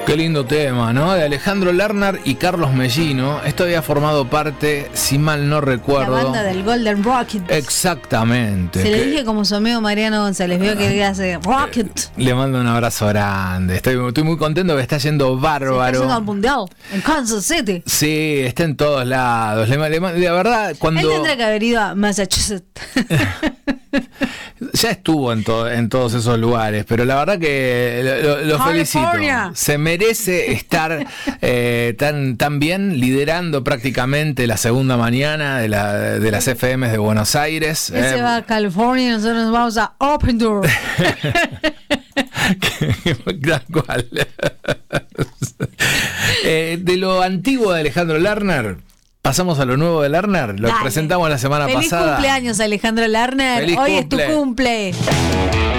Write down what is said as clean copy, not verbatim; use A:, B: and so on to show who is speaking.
A: Qué lindo tema, ¿no? De Alejandro Lerner y Carlos Mellino. Esto había formado parte, si mal no recuerdo,
B: la banda del Golden Rocket.
A: Exactamente.
B: Se le dije como su amigo Mariano González, veo que le hace Rocket.
A: Le mando un abrazo grande. Estoy muy contento que está yendo bárbaro.
B: Se está yendo al mundial en Kansas City.
A: Sí, está en todos lados. La verdad, cuando
B: él tendría que haber ido a Massachusetts.
A: Ya estuvo en todos esos lugares, pero la verdad que lo felicito. Se merece estar tan bien, liderando prácticamente la segunda mañana de las FMs de Buenos Aires.
B: Él se va a California y nosotros nos vamos a Open Door.
A: Tal cual. De lo antiguo de Alejandro Lerner, pasamos a lo nuevo de Lerner. Lo presentamos la semana pasada.
B: Feliz cumpleaños, Alejandro Lerner. Hoy es tu cumple.